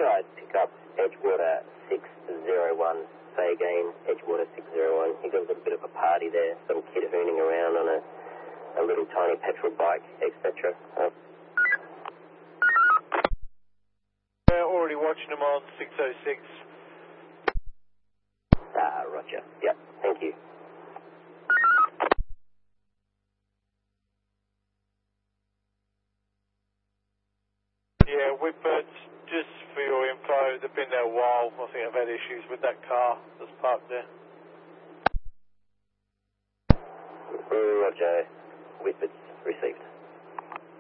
guys pick up Edgewater 601, say again, Edgewater 601. You got a little bit of a party there, some kid hooning around on a little tiny petrol bike, etc. Already watching them on 606. Roger. Yep, thank you. Yeah, Whitbirds, just for your info, they've been there a while. I think I've had issues with that car that's parked there. Roger. Whitbirds received.